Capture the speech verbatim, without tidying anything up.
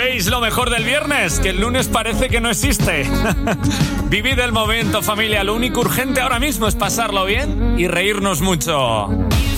¿Sabéis lo mejor del viernes? Que el lunes parece que no existe. Vivid el momento, familia. Lo único urgente ahora mismo es pasarlo bien y reírnos mucho.